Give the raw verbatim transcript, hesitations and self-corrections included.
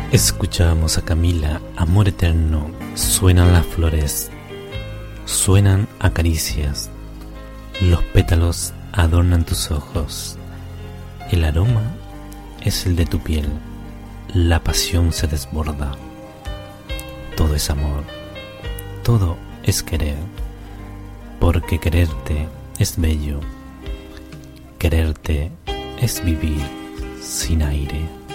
Escuchamos a Camila, Amor Eterno. Suenan las flores, suenan a caricias. Los pétalos adornan tus ojos. El aroma es el de tu piel. La pasión se desborda. Todo es amor, todo es querer, porque quererte es bello. Quererte es vivir sin aire.